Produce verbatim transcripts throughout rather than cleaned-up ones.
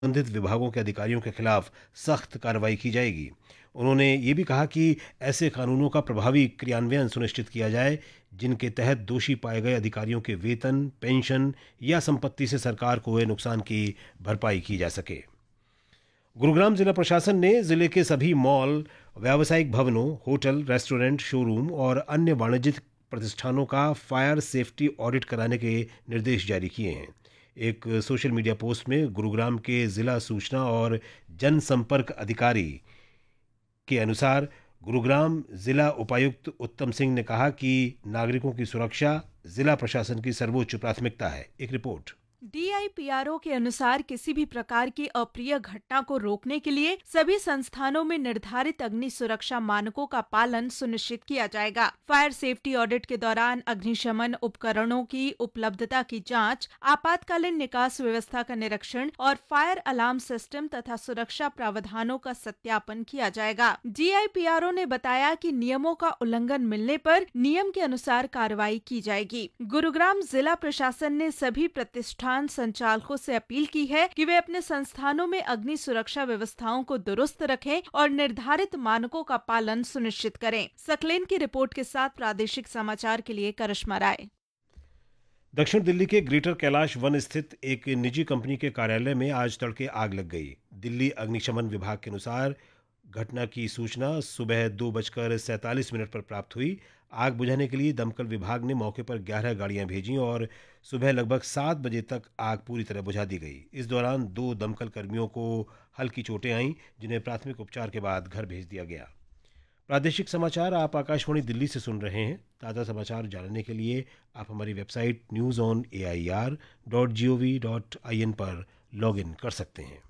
संबंधित विभागों के अधिकारियों के खिलाफ सख्त कार्रवाई की जाएगी। उन्होंने ये भी कहा कि ऐसे कानूनों का प्रभावी क्रियान्वयन सुनिश्चित किया जाए जिनके तहत दोषी पाए गए अधिकारियों के वेतन, पेंशन या संपत्ति से सरकार को हुए नुकसान की भरपाई की जा सके। गुरुग्राम जिला प्रशासन ने जिले के सभी मॉल, व्यावसायिक भवनों, होटल, रेस्टोरेंट, शोरूम और अन्य वाणिज्यिक प्रतिष्ठानों का फायर सेफ्टी ऑडिट कराने के निर्देश जारी किए हैं। एक सोशल मीडिया पोस्ट में गुरुग्राम के जिला सूचना और जनसंपर्क अधिकारी के अनुसार गुरुग्राम जिला उपायुक्त उत्तम सिंह ने कहा कि नागरिकों की सुरक्षा जिला प्रशासन की सर्वोच्च प्राथमिकता है। एक report. D I P R O के अनुसार किसी भी प्रकार की अप्रिय घटना को रोकने के लिए सभी संस्थानों में निर्धारित अग्नि सुरक्षा मानकों का पालन सुनिश्चित किया जाएगा। फायर सेफ्टी ऑडिट के दौरान अग्निशमन उपकरणों की उपलब्धता की जांच, आपातकालीन निकास व्यवस्था का निरीक्षण और फायर अलार्म सिस्टम तथा सुरक्षा प्रावधानों का सत्यापन किया जाएगा। D I P R O ने बताया कि नियमों का उल्लंघन मिलने पर नियम के अनुसार कार्रवाई की जाएगी। गुरुग्राम जिला प्रशासन ने सभी प्रतिष्ठान संचालकों से अपील की है कि वे अपने संस्थानों में अग्नि सुरक्षा व्यवस्थाओं को दुरुस्त रखें और निर्धारित मानकों का पालन सुनिश्चित करें। सकलेन की रिपोर्ट के साथ प्रादेशिक समाचार के लिए करिश्मा राय। दक्षिण दिल्ली के ग्रेटर कैलाश वन स्थित एक निजी कंपनी के कार्यालय में आज तड़के आग लग गई। दिल्ली अग्निशमन विभाग के अनुसार घटना की सूचना सुबह दो बजकर सैंतालीस मिनट पर प्राप्त हुई। आग बुझाने के लिए दमकल विभाग ने मौके पर ग्यारह गाड़ियां भेजीं और सुबह लगभग सात बजे तक आग पूरी तरह बुझा दी गई। इस दौरान दो दमकल कर्मियों को हल्की चोटें आईं, जिन्हें प्राथमिक उपचार के बाद घर भेज दिया गया। प्रादेशिक समाचार आप आकाशवाणी दिल्ली से सुन रहे हैं। ताज़ा समाचार जानने के लिए आप हमारी website news on A I R dot G O V dot I N पर लॉग इन कर सकते हैं।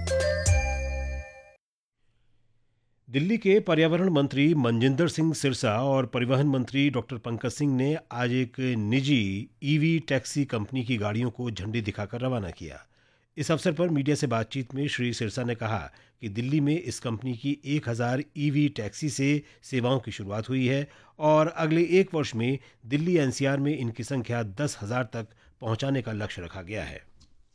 दिल्ली के पर्यावरण मंत्री मनजिंदर सिंह सिरसा और परिवहन मंत्री डॉक्टर पंकज सिंह ने आज एक निजी ई वी टैक्सी कंपनी की गाड़ियों को झंडी दिखाकर रवाना किया। इस अवसर पर मीडिया से बातचीत में श्री सिरसा ने कहा कि दिल्ली में इस कंपनी की एक हज़ार ई वी टैक्सी से सेवाओं की शुरुआत हुई है और अगले एक वर्ष में दिल्ली एन सी आर में इनकी संख्या दस हज़ार तक पहुंचाने का लक्ष्य रखा गया है।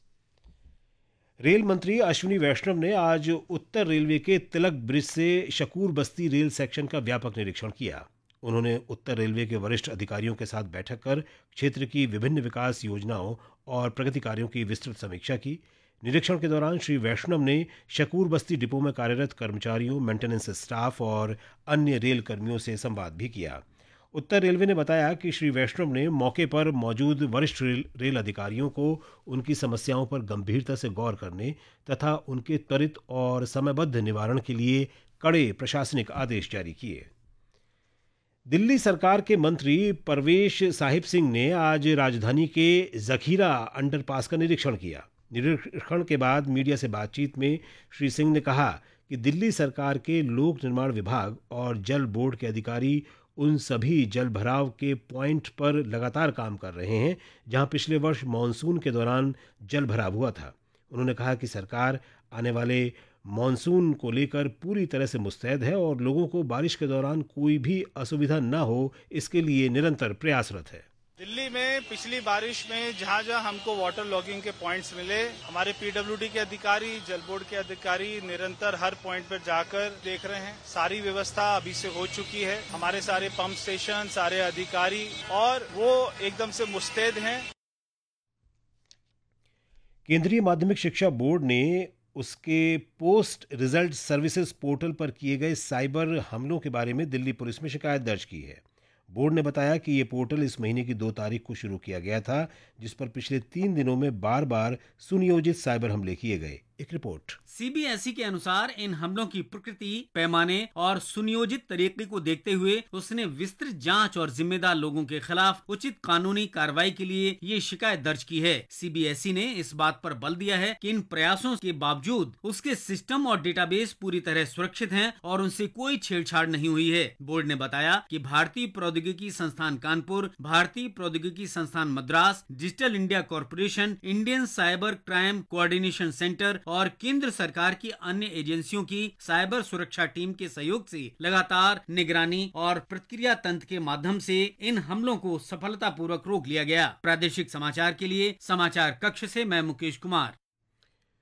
रेल मंत्री अश्विनी वैष्णव ने आज उत्तर रेलवे के तिलक ब्रिज से शकूर बस्ती रेल सेक्शन का व्यापक निरीक्षण किया। उन्होंने उत्तर रेलवे के वरिष्ठ अधिकारियों के साथ बैठक कर क्षेत्र की विभिन्न विकास योजनाओं और प्रगति कार्यों की विस्तृत समीक्षा की। निरीक्षण के दौरान श्री वैष्णव ने शकूर बस्ती डिपो में कार्यरत कर्मचारियों, मेंटेनेंस स्टाफ और अन्य रेल कर्मियों से संवाद भी किया। उत्तर रेलवे ने बताया कि श्री वैष्णव ने मौके पर मौजूद वरिष्ठ रेल, रेल अधिकारियों को उनकी समस्याओं पर गंभीरता से गौर करने तथा उनके त्वरित और समयबद्ध निवारण के लिए कड़े प्रशासनिक आदेश जारी किए। दिल्ली सरकार के मंत्री परवेश साहिब सिंह ने आज राजधानी के जखीरा अंडरपास का निरीक्षण किया। निरीक्षण के बाद मीडिया से बातचीत में श्री सिंह ने कहा कि दिल्ली सरकार के लोक निर्माण विभाग और जल बोर्ड के अधिकारी उन सभी जल भराव के पॉइंट पर लगातार काम कर रहे हैं जहां पिछले वर्ष मानसून के दौरान जल भराव हुआ था। उन्होंने कहा कि सरकार आने वाले मानसून को लेकर पूरी तरह से मुस्तैद है और लोगों को बारिश के दौरान कोई भी असुविधा न हो, इसके लिए निरंतर प्रयासरत है। दिल्ली में पिछली बारिश में जहां जहां हमको वाटर लॉगिंग के पॉइंट्स मिले, हमारे पी डब्ल्यू डी के अधिकारी, जल बोर्ड के अधिकारी निरंतर हर पॉइंट पर जाकर देख रहे हैं। सारी व्यवस्था अभी से हो चुकी है। हमारे सारे पंप स्टेशन, सारे अधिकारी और वो एकदम से मुस्तैद हैं। केंद्रीय माध्यमिक शिक्षा बोर्ड ने उसके पोस्ट रिजल्ट सर्विसेज पोर्टल पर किए गए साइबर हमलों के बारे में दिल्ली पुलिस में शिकायत दर्ज की है। बोर्ड ने बताया कि ये पोर्टल इस महीने की दो तारीख को शुरू किया गया था, जिस पर पिछले तीन दिनों में बार बार सुनियोजित साइबर हमले किए गए। एक report. C B S E के अनुसार इन हमलों की प्रकृति, पैमाने और सुनियोजित तरीके को देखते हुए उसने विस्तृत जांच और जिम्मेदार लोगों के खिलाफ उचित कानूनी कार्रवाई के लिए ये शिकायत दर्ज की है। सी बी एस ई ने इस बात पर बल दिया है कि इन प्रयासों के बावजूद उसके सिस्टम और डेटाबेस पूरी तरह सुरक्षित हैं और उनसे कोई छेड़छाड़ नहीं हुई है। बोर्ड ने बताया कि भारतीय प्रौद्योगिकी संस्थान कानपुर, भारतीय प्रौद्योगिकी संस्थान Madras, digital India corporation, Indian cyber crime coordination centre और केंद्र सरकार की अन्य एजेंसियों की साइबर सुरक्षा टीम के सहयोग से लगातार निगरानी और प्रतिक्रिया तंत्र के माध्यम से इन हमलों को सफलतापूर्वक रोक लिया गया। प्रादेशिक समाचार के लिए समाचार कक्ष से मैं मुकेश कुमार।